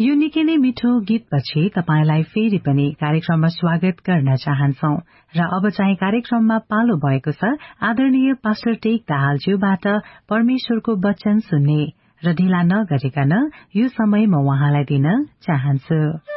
यो निकै नै मिठो गीतपछि तपाईलाई फेरि पनि कार्यक्रममा स्वागत गर्न चाहन्छौ र अब चाहिँ कार्यक्रममा पालो भएको छ आदरणीय पास्टर टेक दाहालज्यूबाट परमेश्वरको वचन सुन्ने र ढिला नगरिकन यो समय म उहाँलाई दिन चाहन्छु।